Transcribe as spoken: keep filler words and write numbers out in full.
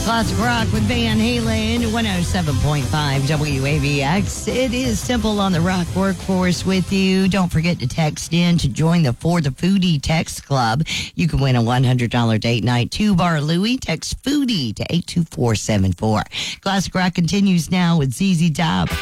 Classic Rock with Van Halen, one oh seven point five W A V X. It is Simple on the Rock Workforce with you. Don't forget to text in to join the For the Foodie Text Club. You can win a one hundred dollars date night to Bar Louie. Text Foodie to eight two four seven four. Classic Rock continues now with Z Z Top.